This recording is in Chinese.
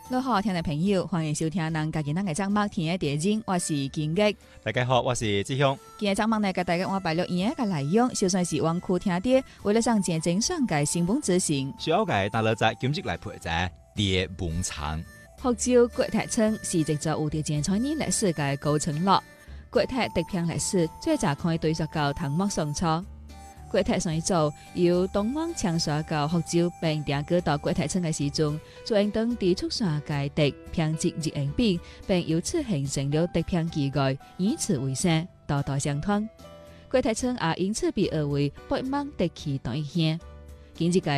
你好，聽眾朋友，歡迎收聽《人家己人嘅節目》天嘅地景，我是金吉。 大家好，我是志雄。 今日節目呢，給大家我擺了演嘅內容，就算是往苦聽啲，為了上前正上嘅新聞執行。 小嘅打了隻今日來陪在跌崩場。 福州國泰村是一座有着前千年歷史嘅高層樓，國泰得片歷史最早可以對溯到唐末宋初。國泰上一組由東網長沙到福州並定居到國泰村嘅時陣，就應當地促線界敵偏執日應變，並由此形成了敵偏奇怪，以此為生，代代相傳。國泰村也因此被譽為北邙敵氣大縣。今日嘅